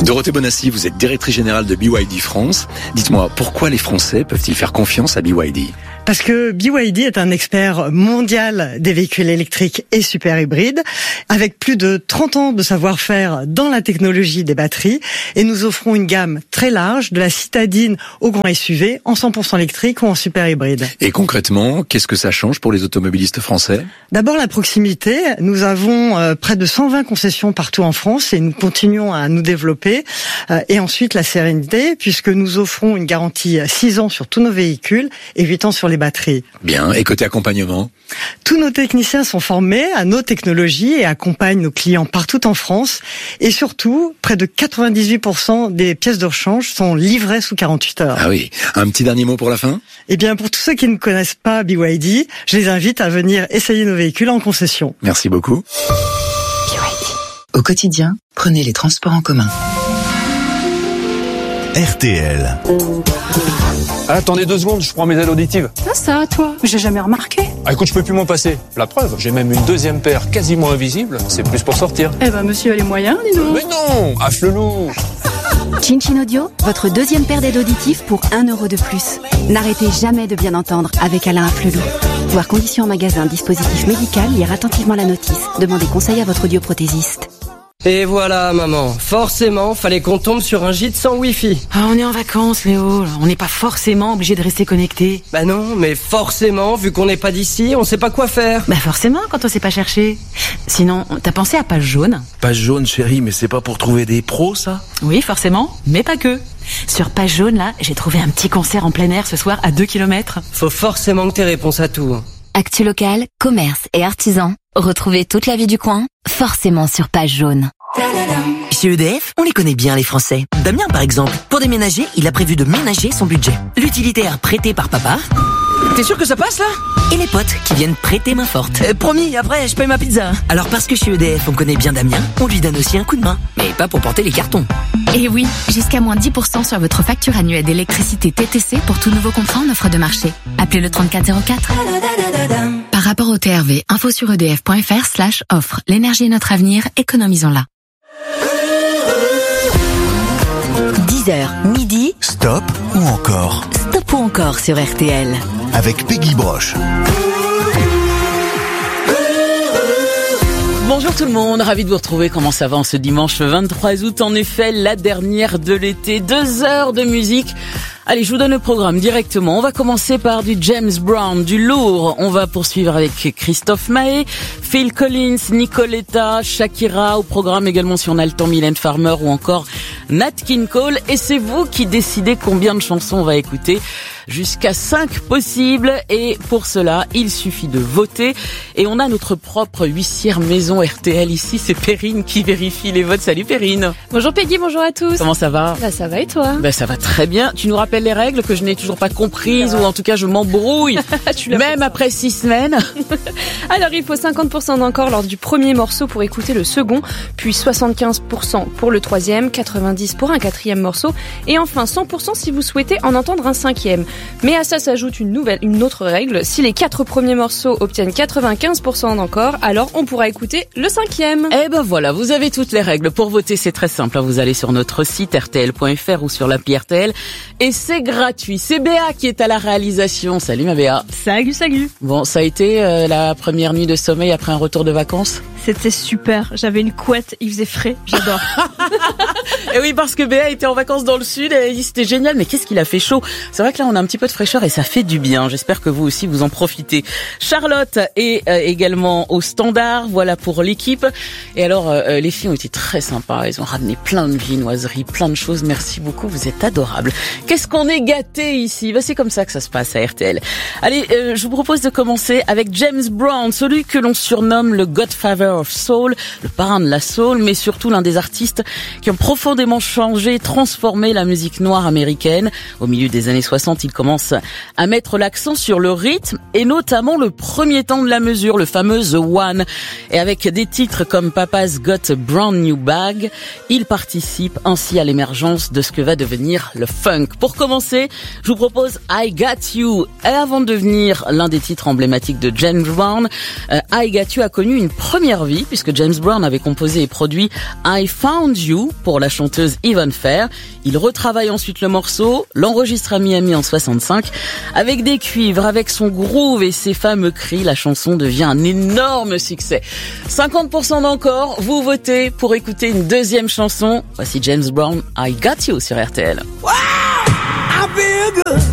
Dorothée Bonassi, vous êtes directrice générale de BYD France. Dites-moi, pourquoi les Français peuvent-ils faire confiance à BYD ? Parce que BYD est un expert mondial des véhicules électriques et super hybrides, avec plus de 30 ans de savoir-faire dans la technologie des batteries, et nous offrons une gamme très large, de la citadine au grand SUV, en 100% électrique ou en super hybride. Et concrètement, qu'est-ce que ça change pour les automobilistes français ? D'abord la proximité. Nous avons près de 120 concessions partout en France et nous continuons à nous développer. Et ensuite la sérénité, puisque nous offrons une garantie 6 ans sur tous nos véhicules et 8 ans sur les batteries. Bien, et côté accompagnement ? Tous nos techniciens sont formés à nos technologies et accompagnent nos clients partout en France. Et surtout, près de 98% des pièces de rechange sont livrées sous 48 heures. Ah oui, un petit dernier mot pour la fin ? Eh bien, pour tous ceux qui ne connaissent pas BYD, je les invite à venir essayer nos véhicules en concession. Merci beaucoup. BYD. Au quotidien, prenez les transports en commun. RTL. Attendez 2 secondes, je prends mes aides auditives. Ah ça, toi, j'ai jamais remarqué. Ah écoute, je peux plus m'en passer. La preuve, j'ai même une deuxième paire quasiment invisible. C'est plus pour sortir. Eh ben, monsieur a les moyens, dis donc. Mais non, affle-loup. Chin Audio, votre deuxième paire d'aides auditives pour 1 € de plus. N'arrêtez jamais de bien entendre avec Alain Afflelou. Voir conditions en magasin, dispositif médical, lire attentivement la notice. Demandez conseil à votre audioprothésiste. Et voilà, maman. Forcément, fallait qu'on tombe sur un gîte sans wifi. Ah, on est en vacances, Léo. On n'est pas forcément obligé de rester connecté. Bah non, mais forcément, vu qu'on n'est pas d'ici, on sait pas quoi faire. Bah forcément, quand on sait pas chercher. Sinon, t'as pensé à Page Jaune ? Page Jaune, chérie, mais c'est pas pour trouver des pros, ça ? Oui, forcément, mais pas que. Sur Page Jaune, là, j'ai trouvé un petit concert en plein air ce soir à 2 km. Faut forcément que t'aies réponse à tout. Actu locale, commerce et artisans. Retrouvez toute la vie du coin, forcément sur Page Jaune. Chez EDF, on les connaît bien les Français. Damien par exemple, pour déménager, il a prévu de ménager son budget. L'utilitaire prêté par papa. T'es sûr que ça passe là ? Et les potes qui viennent prêter main forte. Promis, après je paye ma pizza. Alors parce que chez EDF on connaît bien Damien, on lui donne aussi un coup de main. Mais pas pour porter les cartons. Et oui, jusqu'à moins 10% sur votre facture annuelle d'électricité TTC pour tout nouveau contrat en offre de marché. Appelez le 3404. Par rapport au TRV, info sur edf.fr/offre. L'énergie est notre avenir, économisons-la. 10h, midi. Stop ou encore ? Stop ou encore sur RTL. Avec Peggy Broche. Bonjour tout le monde, ravi de vous retrouver. Comment ça va en ce dimanche 23 août ? En effet, la dernière de l'été, 2 heures de musique. Allez, je vous donne le programme directement. On va commencer par du James Brown, du lourd. On va poursuivre avec Christophe Maé, Phil Collins, Nicoletta, Shakira. Au programme également, si on a le temps, Mylène Farmer ou encore Nat King Cole. Et c'est vous qui décidez combien de chansons on va écouter. Jusqu'à 5 possibles. Et pour cela, il suffit de voter. Et on a notre propre huissière maison RTL ici. C'est Perrine qui vérifie les votes. Salut Perrine. Bonjour Peggy, bonjour à tous. Comment ça va ? Bah ça va et toi ? Bah ça va très bien. Tu nous rappelles les règles que je n'ai toujours pas comprises, ou en tout cas je m'embrouille. Même après 6 semaines. Alors il faut 50% d'encore lors du premier morceau pour écouter le second, puis 75% pour le troisième, 90% pour un quatrième morceau, et enfin 100% si vous souhaitez en entendre un cinquième. Mais à ça s'ajoute une autre règle. Si les 4 premiers morceaux obtiennent 95% d'encore, alors on pourra écouter le cinquième. Eh ben voilà, vous avez toutes les règles. Pour voter, c'est très simple. Vous allez sur notre site rtl.fr ou sur l'appli RTL. Et c'est gratuit. C'est Béa qui est à la réalisation. Salut ma Béa. Salut. Bon, ça a été la première nuit de sommeil après un retour de vacances ? C'était super. J'avais une couette, il faisait frais. J'adore. Et oui, parce que Béa était en vacances dans le sud et elle a dit c'était génial, mais qu'est-ce qu'il a fait chaud. C'est vrai que là on a un petit peu de fraîcheur et ça fait du bien. J'espère que vous aussi vous en profitez. Charlotte est également au standard, voilà pour l'équipe. Et alors les filles ont été très sympas, elles ont ramené plein de viennoiseries, plein de choses. Merci beaucoup, vous êtes adorables. Qu'est-ce qu'on est gâtés ici. Bah, c'est comme ça que ça se passe à RTL. Allez, je vous propose de commencer avec James Brown, celui que l'on surnomme le Godfather of Soul, le parrain de la soul, mais surtout l'un des artistes qui ont profondément changé, transformé la musique noire américaine. Au milieu des années 60, il commence à mettre l'accent sur le rythme et notamment le premier temps de la mesure, le fameux The One. Et avec des titres comme Papa's Got a Brand New Bag, il participe ainsi à l'émergence de ce que va devenir le funk. Pour commencer, je vous propose I Got You. Et avant de devenir l'un des titres emblématiques de James Brown, I Got You a connu une première servi puisque James Brown avait composé et produit I Found You pour la chanteuse Yvonne Fair. Il retravaille ensuite le morceau, l'enregistre à Miami en 65. Avec des cuivres, avec son groove et ses fameux cris, la chanson devient un énorme succès. 50% d'encore, vous votez pour écouter une deuxième chanson. Voici James Brown, I Got You sur RTL. Wow, I feel good.